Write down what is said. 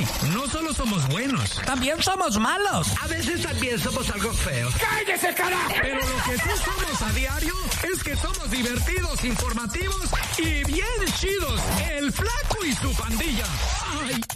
no solo somos buenos, también somos malos. a veces también somos algo feos. ¡Cállese, carajo! Pero lo que sí somos a diario es que somos divertidos, informativos y bien chidos. El Flaco y su pandilla. ¡Ay!